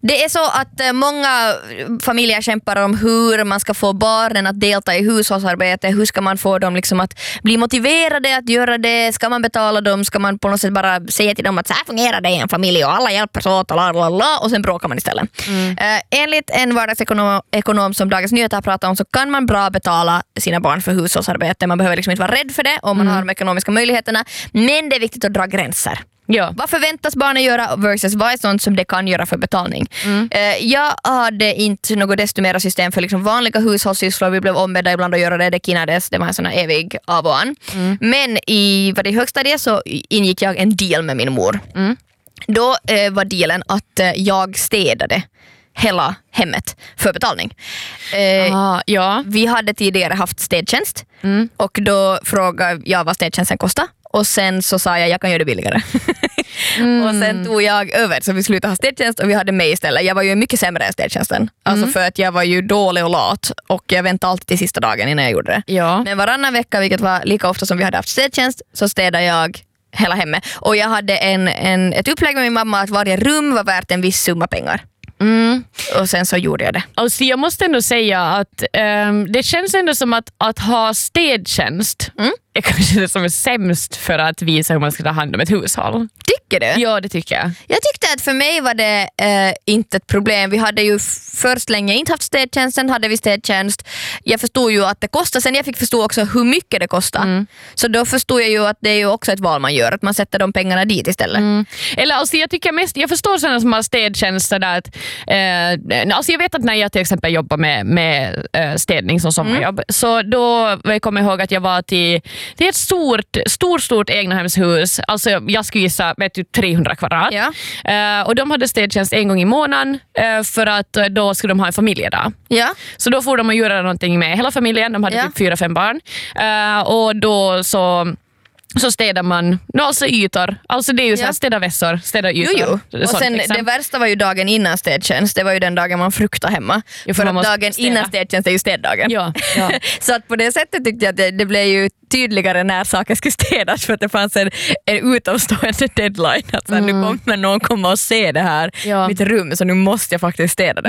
Det är så att många familjer kämpar om hur man ska få barnen att delta i hushållsarbete. Hur ska man få dem liksom att bli motiverade att göra det? Ska man betala dem? Ska man på något sätt bara säga till dem att så här fungerar det i en familj och alla hjälper åt och sen bråkar man istället. Enligt en vardagsekonom som Dagens Nyheter har pratat om så kan man bra betala sina barn för hushållsarbete. Man behöver liksom inte vara rädd för det om man har de ekonomiska möjligheterna. Men det är viktigt att dra gränser. Ja. Vad förväntas barnen göra versus vad är sånt som det kan göra för betalning? Jag hade inte något desto mera system för liksom vanliga hushållssysslor. Vi blev ombedda ibland att göra det kinades. Det var en sån här evig av och an. Men i högstadiet så ingick jag en deal med min mor. Då var dealen att jag städade hela hemmet för betalning. Vi hade tidigare haft städtjänst och då frågade jag vad städtjänsten kostar. Och sen så sa jag kan göra det billigare. Och sen tog jag över så vi slutade ha städtjänst och vi hade mig istället. Jag var ju mycket sämre än städtjänsten. Alltså för att jag var ju dålig och lat och jag väntade alltid till sista dagen innan jag gjorde det. Ja. Men varannan vecka, vilket var lika ofta som vi hade haft städtjänst, så städade jag hela hemmet. Och jag hade ett upplägg med min mamma att varje rum var värt en viss summa pengar. Och sen så gjorde jag det. Alltså jag måste ändå säga att det känns ändå som att ha städtjänst är kanske det som är sämst för att visa hur man ska ta hand om ett hushåll. Tycker du? Ja, det tycker jag. Jag tyckte att för mig var det inte ett problem. Vi hade ju först länge inte haft städtjänsten, hade vi städtjänst. Jag förstod ju att det kostar, sen jag fick förstå också hur mycket det kostar. Så då förstod jag ju att det är ju också ett val man gör, att man sätter de pengarna dit istället. Eller alltså jag förstår sådana som har städtjänster där att, alltså jag vet att när jag till exempel jobbar med städning som sommarjobb, så då kommer jag ihåg att jag var till ett stort egnahemshus, alltså jag skulle gissa 300 kvadrat. Ja. Och de hade städtjänst en gång i månaden för att då skulle de ha en familjedag. Ja. Så då får de att göra någonting med hela familjen, de hade typ 4-5 barn. Och då så städar man alltså ytor. Alltså det är ju så här, städa vässor, städa ytor. Och sen liksom. Det värsta var ju dagen innan städtjänst. Det var ju den dagen man fruktade hemma. För att dagen innan städtjänst är ju städdagen. Ja. Så att på det sättet tyckte jag att det blev ju tydligare när saker skulle städas, för att det fanns en utomstående deadline. Att så här, nu kommer någon komma och se det här mitt rum, så nu måste jag faktiskt städa det.